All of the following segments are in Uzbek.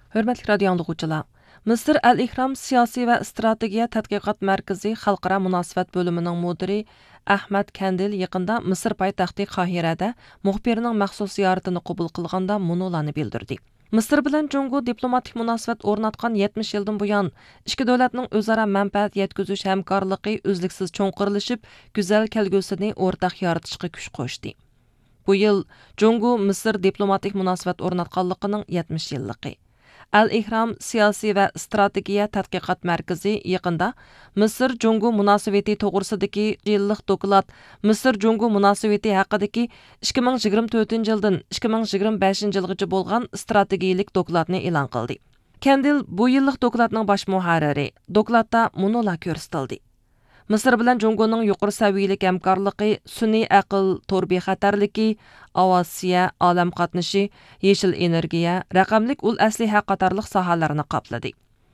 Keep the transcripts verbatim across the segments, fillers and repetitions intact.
Hörmətli radio anlıqçılar, Misr Al-İhram Siyasi və Strategiya Tədqiqat Mərkəzi Xalqara Münasibət bölümünün müdiri Ahmad Kandil yaqında Misr paytaxtı Qahirədə muxbirinin məxsus ziyaretini qəbul qılğanda munolarni bildirdi. Misr bilan Jungo diplomatik münasibət o'rnatgan yetmiş yildan buyon ikki davlatning o'zaro manfaat yetkazish hamkorligi uzluksiz cho'nqirilishib, go'zal kelgusini o'rtaq yaratishga kuch qo'shdi. Bu yil Jungo Misr diplomatik münasibət o'rnatganligining yetmiş yilligi. Al-İhram Siyasi və Strategiya Tədqiqat Mərkəzi yaqında Misr Jungo münasibəti to'g'risidagi yillik doklad Misr Jungo münasibəti haqidagi ikki ming yigirma to'rtinchi yildan ikki ming yigirma beshinchi yilgacha bo'lgan strategiyalik dokladni e'lon qildi. Kandil bu yillik dokladning bosh muharriri. Dokladda munolar ko'rsatildi. Misr bilan Jungoning yuqori saviyalik hamkorligi, sun'iy aql, tor bexatarligi, avasiya, olam qatnashi, yeshil energiya, raqamlik ul asliha qatorliq sohalarni qopladi.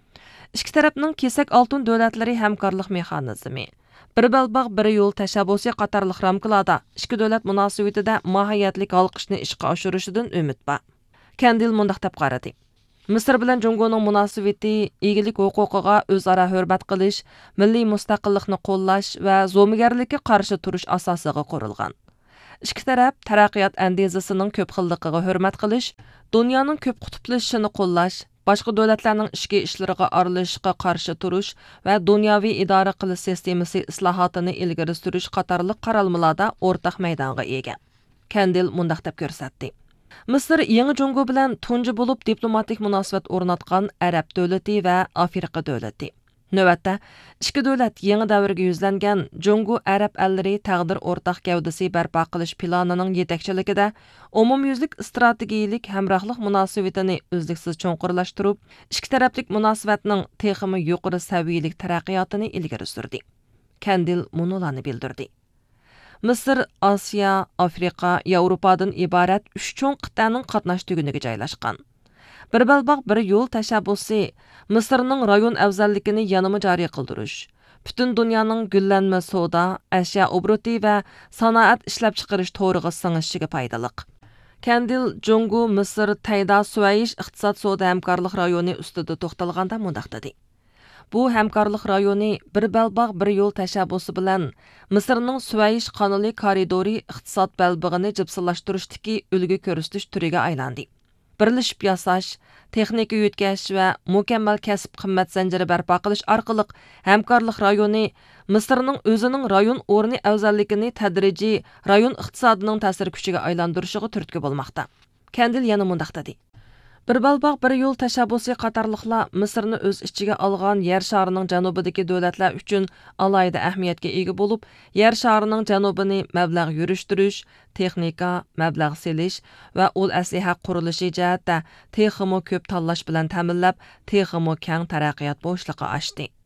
Ikki tarafning kesak oltin davlatlari hamkorlik mexanizmi, bir balbaq bir yo'l tashabbusi qatorliq ramkalarda ikki davlat munosabatida mohiyatlik halqishni ishga oshirishidan umid bor. Kandil mundaq deb qaradi. Misr bilan Jungoning munosabati egilik huquqiga o'zaro hurmat qilish, milliy mustaqillikni qo'llash va zo'migarlikka qarshi turish asosiga qurilgan. Ikki taraf taraqqiyot andezasining ko'p xilligiga hurmat qilish, dunyoning ko'p qutublashishini qo'llash, boshqa davlatlarning ichki ishlariga aralashishga qarshi turish va dunyoviy idora qilish sistemasi islohotini ilgari surish qatorliq qaralmalarda o'rtaq maydonga ega. Kandil mundaq deb ko'rsatdi. Misr yangi Jungo bilan tunji bo'lib diplomatik munosabat o'rnatgan Arab davlati va Afrika davlati. Navbatda ikki davlat yangi davrga yuzlangan Jungo Arab allari taqdir o'rtaq gavdasi barpo qilish planining yetakchiligida umumyuzlik strategiyalik hamrohlik munosabatini uzluksiz cho'nqirlashtirib, ikki taraflik munosabatning texmi yuqori saviyalik taraqqiyotini ilgari surdi. Kandil munolarni bildirdi. Misr, Asiya, Afrika, Yevropadan iborat uch cho'ng qit'aning qatnash tuguniga joylashgan. Bir balbaq bir yo'l tashabbusi Misrning rayon afzalligini yanama joriy qildirish, butun dunyoning gullanma savdo, ashyo obro'ti va sanoat ishlab chiqarish to'g'riga sing'ishiga foydaliq. Kandil Jungo Misr Tayda Suvayish iqtisod savdo hamkorlik rayoni ustida to'xtalganda mundaq dedi. Bu hamkorlik rayoni bir balbaq bir yo'l tashabbusi bilan Misrning Suvayish qanali koridori iqtisod balbig'ini jipsilashtirishdagi ulgu ko'rsatish turiga aylandi. Birlashib yasash, texnika yetkash va mukammal kasb qimmat zanjiri barpo qilish orqali hamkorlik rayoni Misrning o'zining rayon o'rni afzalligini tadrijiy rayon iqtisodining ta'sir kuchiga aylantirishiga turtki bo'lmoqda. Kandil yana mundaq dedi. Bir balbaq bir yo'l tashabbusi qatorliqlar Misrni o'z ichiga olgan yer sharining janubidagi davlatlar uchun alohida ahamiyatga ega bo'lib, yer sharining janubini mablag' yurishtirish, texnika, mablag' selish va ul asliha qurilishi jihatda texmo ko'p tanlash bilan ta'minlab, texmo keng taraqqiyot bo'shlig'i ochdi.